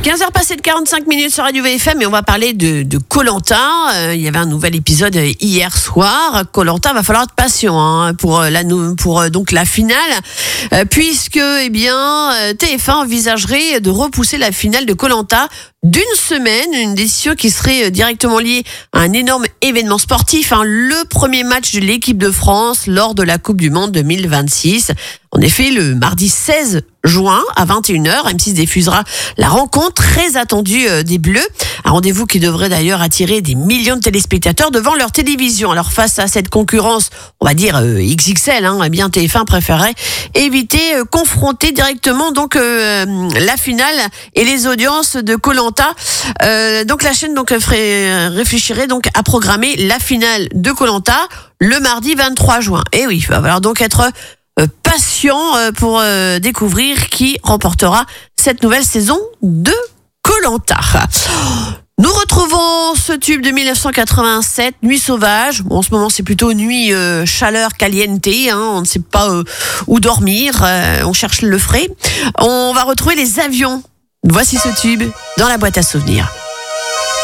15h passées de 45 minutes sur Radio VFM et on va parler de Koh-Lanta. Il y avait un nouvel épisode hier soir. Koh-Lanta, va falloir être patient pour donc la finale, puisque TF1 envisagerait de repousser la finale de Koh-Lanta d'une semaine, une décision qui serait directement liée à un énorme événement sportif, le premier match de l'équipe de France lors de la Coupe du Monde 2026. En effet, le mardi 16 juin à 21h, M6 diffusera la rencontre très attendue des Bleus. Un rendez-vous qui devrait d'ailleurs attirer des millions de téléspectateurs devant leur télévision. Alors face à cette concurrence, on va dire XXL, TF1 préférait éviter confronter directement la finale et les audiences de Koh-Lanta. Donc la chaîne réfléchirait à programmer la finale de Koh-Lanta le mardi 23 juin. Et oui, il va falloir donc être patient pour découvrir qui remportera cette nouvelle saison de Koh-Lanta. Nous retrouvons ce tube de 1987, Nuit sauvage. En ce moment, c'est plutôt nuit chaleur caliente. On ne sait pas où dormir. On cherche le frais. On va retrouver les avions. Voici ce tube dans la boîte à souvenirs.